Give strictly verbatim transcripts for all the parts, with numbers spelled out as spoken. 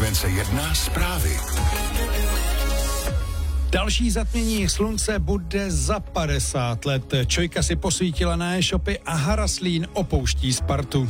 Frekvence jedna zprávy. Další zatmění slunce bude za padesát let. Čojka si posvítila na e-shopy a Haraslín opouští Spartu.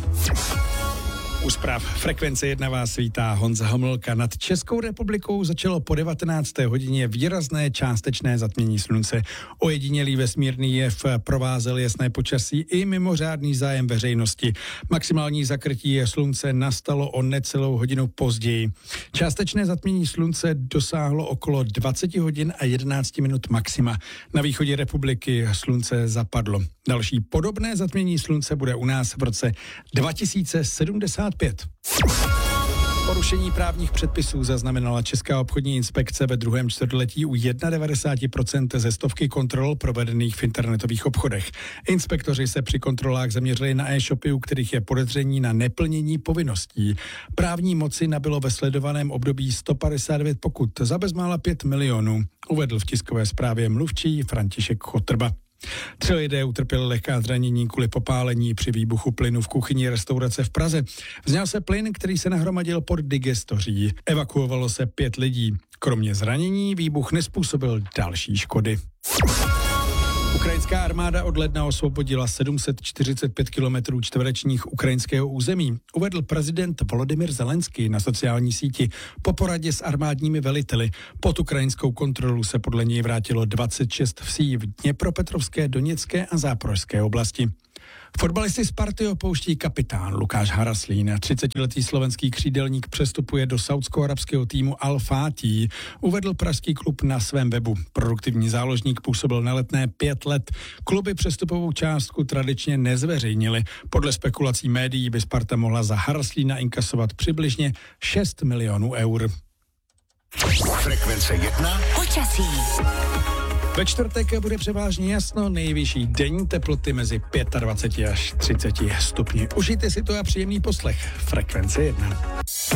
U zpráv Frekvence jedna vás vítá Honza Homolka. Nad Českou republikou začalo po devatenácté hodině výrazné částečné zatmění slunce. Ojedinělý vesmírný jev provázel jasné počasí i mimořádný zájem veřejnosti. Maximální zakrytí slunce nastalo o necelou hodinu později. Částečné zatmění slunce dosáhlo okolo dvacet hodin a jedenáct minut maxima. Na východě republiky slunce zapadlo. Další podobné zatmění slunce bude u nás v roce dva tisíce sedmdesát pět. Porušení právních předpisů zaznamenala Česká obchodní inspekce ve druhém čtvrtletí u devadesát jedna procent ze stovky kontrol provedených v internetových obchodech. Inspektoři se při kontrolách zaměřili na e-shopy, u kterých je podezření na neplnění povinností. Právní moci nabylo ve sledovaném období sto padesát devět pokut za bezmála pět milionů, uvedl v tiskové zprávě mluvčí František Chotrba. Tři lidé utrpěli lehká zranění kvůli popálení při výbuchu plynu v kuchyni restaurace v Praze. Vzněl se plyn, který se nahromadil pod digestoří. Evakuovalo se pět lidí. Kromě zranění výbuch nezpůsobil další škody. Ukrajinská armáda od ledna osvobodila sedm set čtyřicet pět kilometrů čtverečních ukrajinského území, uvedl prezident Volodymyr Zelenský na sociální síti po poradě s armádními veliteli. Pod ukrajinskou kontrolu se podle něj vrátilo dvacet šest vsí v Dněpropetrovské, Doněcké a Záporožské oblasti. Fotbalisty Sparty opouští kapitán Lukáš Haraslín. třicetiletý slovenský křídelník přestupuje do saúdsko-arabského týmu Al Fatih, uvedl pražský klub na svém webu. Produktivní záložník působil na Letné pět let. Kluby přestupovou částku tradičně nezveřejnili. Podle spekulací médií by Sparta mohla za Haraslína inkasovat přibližně šest milionů eur. Frekvence jedna. Počasí. Ve čtvrtek bude převážně jasno, nejvyšší denní teploty mezi dvacet pět až třicet stupni. Užijte si to a příjemný poslech. Frekvence jedna.